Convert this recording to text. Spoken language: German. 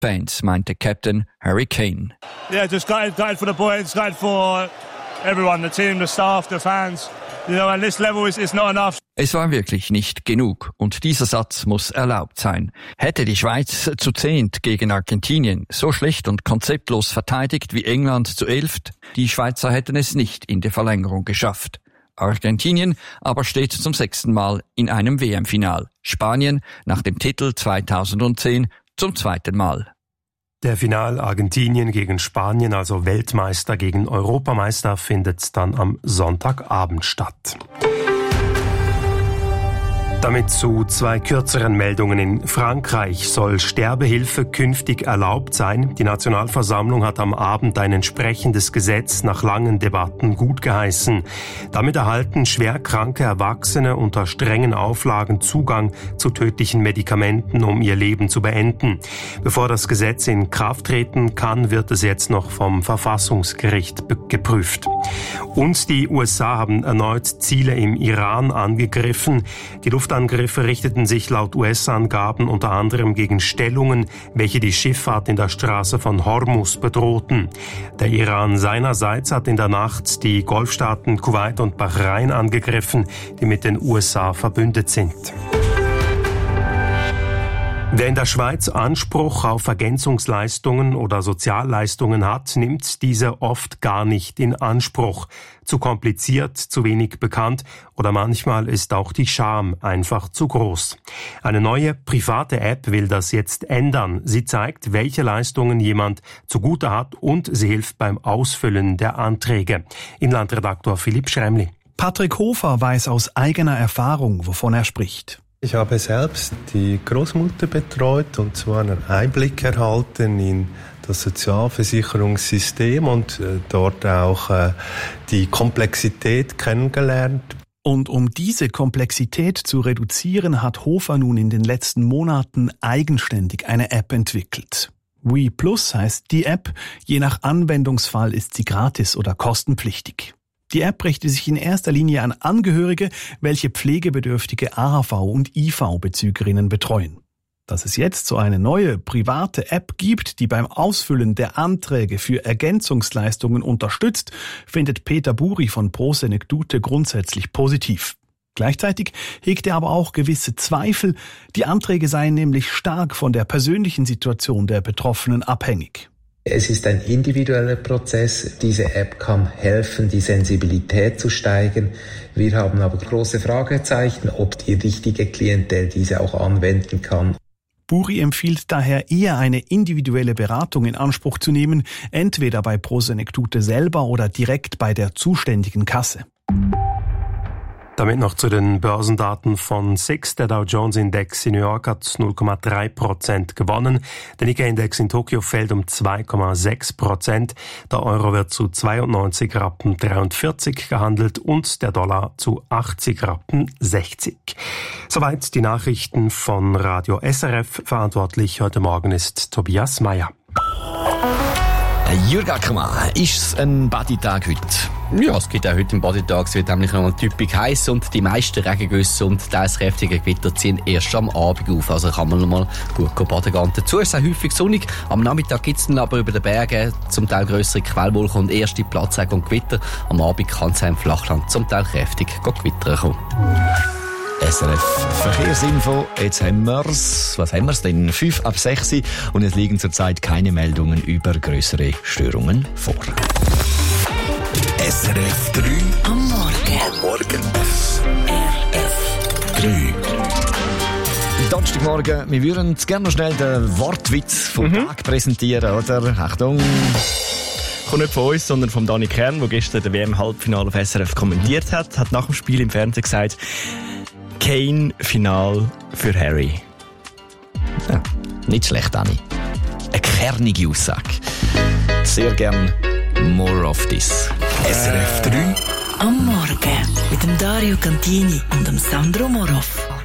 Fans, meinte Captain Harry Kane. Yeah, just gutted for the boys, gutted for everyone, the team, the staff, the fans. You know, at this level it's not enough. Es war wirklich nicht genug und dieser Satz muss erlaubt sein. Hätte die Schweiz zu 10 gegen Argentinien so schlecht und konzeptlos verteidigt wie England zu 11, die Schweizer hätten es nicht in der Verlängerung geschafft. Argentinien aber steht zum 6. Mal in einem WM-Final. Spanien nach dem Titel 2010 zum 2. Mal. Der Final Argentinien gegen Spanien, also Weltmeister gegen Europameister, findet dann am Sonntagabend statt. Damit zu 2 kürzeren Meldungen. In Frankreich soll Sterbehilfe künftig erlaubt sein. Die Nationalversammlung hat am Abend ein entsprechendes Gesetz nach langen Debatten gutgeheißen. Damit erhalten schwerkranke Erwachsene unter strengen Auflagen Zugang zu tödlichen Medikamenten, um ihr Leben zu beenden. Bevor das Gesetz in Kraft treten kann, wird es jetzt noch vom Verfassungsgericht geprüft. Und die USA haben erneut Ziele im Iran angegriffen. Die Luftangriffe richteten sich laut US-Angaben unter anderem gegen Stellungen, welche die Schifffahrt in der Straße von Hormuz bedrohten. Der Iran seinerseits hat in der Nacht die Golfstaaten Kuwait und Bahrain angegriffen, die mit den USA verbündet sind. Wer in der Schweiz Anspruch auf Ergänzungsleistungen oder Sozialleistungen hat, nimmt diese oft gar nicht in Anspruch. Zu kompliziert, zu wenig bekannt oder manchmal ist auch die Scham einfach zu groß. Eine neue private App will das jetzt ändern. Sie zeigt, welche Leistungen jemand zugute hat und sie hilft beim Ausfüllen der Anträge. Inlandredaktor Philipp Schremli. Patrick Hofer weiß aus eigener Erfahrung, wovon er spricht. Ich habe selbst die Großmutter betreut und zwar einen Einblick erhalten in das Sozialversicherungssystem und dort auch die Komplexität kennengelernt. Und um diese Komplexität zu reduzieren, hat Hofer nun in den letzten Monaten eigenständig eine App entwickelt. WePlus heißt die App, je nach Anwendungsfall ist sie gratis oder kostenpflichtig. Die App richtet sich in erster Linie an Angehörige, welche pflegebedürftige AHV- und IV-Bezügerinnen betreuen. Dass es jetzt so eine neue private App gibt, die beim Ausfüllen der Anträge für Ergänzungsleistungen unterstützt, findet Peter Buri von Pro Senectute grundsätzlich positiv. Gleichzeitig hegt er aber auch gewisse Zweifel, die Anträge seien nämlich stark von der persönlichen Situation der Betroffenen abhängig. Es ist ein individueller Prozess. Diese App kann helfen, die Sensibilität zu steigern. Wir haben aber große Fragezeichen, ob die richtige Klientel diese auch anwenden kann. Buri empfiehlt daher eher eine individuelle Beratung in Anspruch zu nehmen, entweder bei Pro Senectute selber oder direkt bei der zuständigen Kasse. Damit noch zu den Börsendaten von SIX. Der Dow Jones Index in New York hat 0,3% gewonnen. Der Nikkei-Index in Tokio fällt um 2,6%. Der Euro wird zu 92,43 Rappen gehandelt und der Dollar zu 80,60 Rappen. Soweit die Nachrichten von Radio SRF. Verantwortlich heute Morgen ist Tobias Meyer. Jürg Ackermann, ist es ein Baditag heute? Ja, es gibt auch heute einen Baditag. Es wird nämlich noch typisch heiß und die meisten Regengüsse und teils kräftige Gewitter ziehen erst am Abend auf. Also kann man noch mal gut baden gehen. Dazu ist es auch häufig sonnig. Am Nachmittag gibt es dann aber über den Bergen zum Teil grössere Quellwolken und erste Platzregen und Gewitter. Am Abend kann es im Flachland zum Teil kräftig gewittern kommen. SRF Verkehrsinfo, jetzt haben wir's. Was haben wir's denn? 5 ab 6 und es liegen zurzeit keine Meldungen über grössere Störungen vor. SRF 3 am Morgen. SRF 3. Donnerstagmorgen, wir würden gerne noch schnell den Wortwitz vom Tag präsentieren, oder? Achtung! Kommt nicht von uns, sondern von Dani Kern, der gestern das WM-Halbfinale auf SRF kommentiert hat. Hat nach dem Spiel im Fernsehen gesagt, Kane-Final für Harry. Ja, nicht schlecht, Dani. Eine kernige Aussage. Sehr gern more of this. SRF 3 am Morgen mit dem Dario Cantini und dem Sandro Moroff.